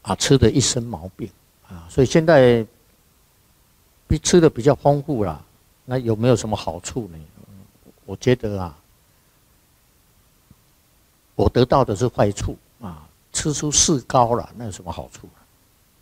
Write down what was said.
吃的一身毛病所以现在吃的比较丰富啦。那有没有什么好处呢？我觉得我得到的是坏处吃出4高了，那有什么好处？